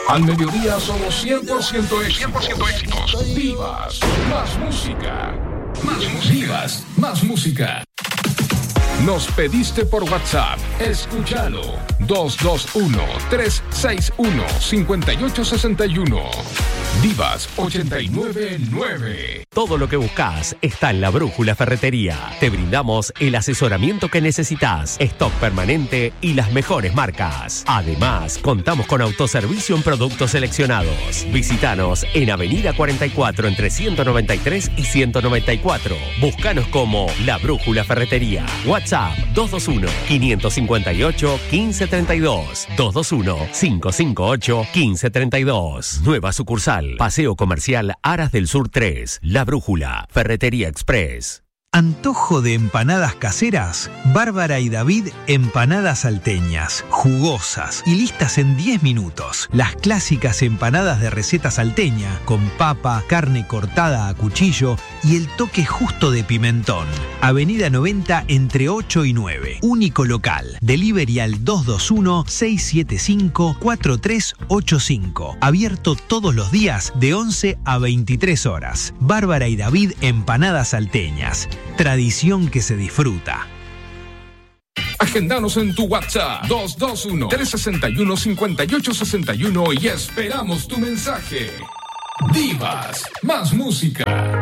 Al mediodía somos 100% éxitos. Vivas, más música. Vivas, más música. Nos pediste por WhatsApp. Escúchalo. 221-361-5861. Vivas 899. Todo lo que buscas está en La Brújula Ferretería. Te brindamos el asesoramiento que necesitas, stock permanente y las mejores marcas. Además, contamos con autoservicio en productos seleccionados. Visítanos en Avenida 44 entre 193 y 194. Búscanos como La Brújula Ferretería. WhatsApp 221-558-1532. 221-558-1532. Nueva sucursal. Paseo Comercial Aras del Sur 3. La Brújula. Ferretería Express. ¿Antojo de empanadas caseras? Bárbara y David, empanadas salteñas, jugosas y listas en 10 minutos. Las clásicas empanadas de receta salteña, con papa, carne cortada a cuchillo y el toque justo de pimentón. Avenida 90 entre 8 y 9. Único local. Delivery al 221-675-4385. Abierto todos los días de 11 a 23 horas. Bárbara y David, empanadas salteñas. Tradición que se disfruta. Agendanos en tu WhatsApp 221-361-5861 y esperamos tu mensaje. Vivas, más música.